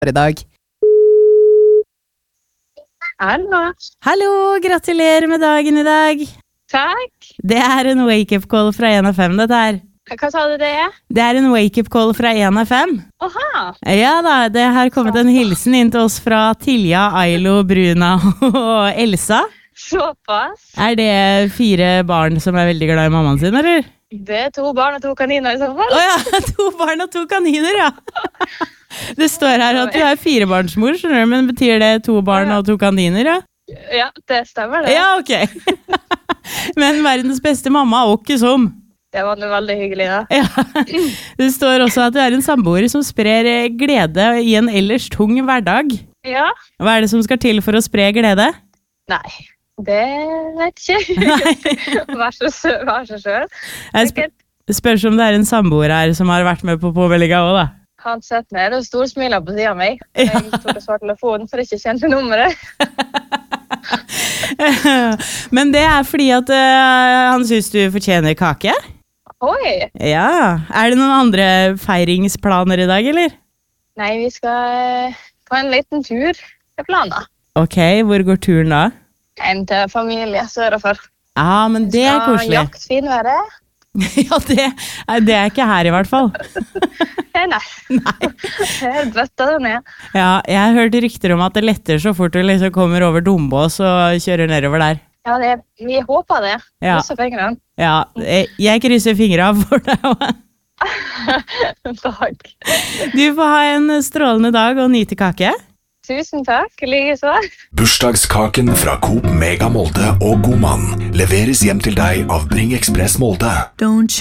I dag. Hallo. Hallo, gratulerer med dagen I dag. Takk. Det en wake-up call fra 1 av 5, dette her. Hva sa du det? Det en wake-up call fra 1 av 5. Oha. Ja da, det har kommet en hilsen inn til oss fra Tilja, Ailo, Bruna og Elsa. Såpass. Det 4 barn som veldig glad I mammaen sin, eller? Det 2 barn og 2 kaniner I så fall. Åja, 2 barn og 2 kaniner, ja. Det står her at du 4-barnsmor, skjønner du, men betyr det 2 barn og 2 kaniner, ja? Ja, det stemmer det. Ja, ok. Men verdens beste mamma ikke som. Det var noe veldig hyggelig, da. Ja. Det står også at du en samboer som sprer glede I en ellers tung hverdag. Ja. Hva det som skal til for å spre glede? Nei, det vet ikke. Vær så selv. Jeg spør om det en samboer her som har vært med på påmeldinga også, da. Han sett ned og storsmiler på siden av meg. Jeg tok og svarte telefonen for ikke kjente nummeret. Men det fordi at han synes du fortjener kake? Oi! Ja, det noen andre feiringsplaner I dag, eller? Nei, vi skal på en liten tur til planen. Ok, hvor går turen da? En til familie sørover. Ja, men det koselig. Jakt finværet. Ja, det ikke her I hvert fall. Nei. Jeg drøtta det ned. Ja, jeg har hørt rykter om at det letter så fort du liksom kommer over Dombås og kjører nedover der. Ja, vi håper det. Ja. Krysser fingrene. Ja, jeg krysser fingrene for deg også. Takk. Du får ha en strålende dag og nyte kake. Tusen takk, like så. Bursdagskaken fra Coop Mega Molde og Godmann leveres hjem til deg av Bring Express Molde.